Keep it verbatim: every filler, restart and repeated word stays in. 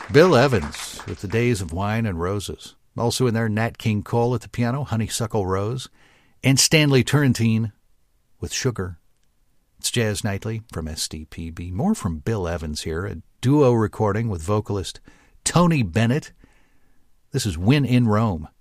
Bill Evans with The Days of Wine and Roses. Also in there, Nat King Cole at the piano, Honeysuckle Rose. And Stanley Turrentine with Sugar. It's Jazz Nightly from S D P B. More from Bill Evans here, a duo recording with vocalist Tony Bennett. This is When in Rome.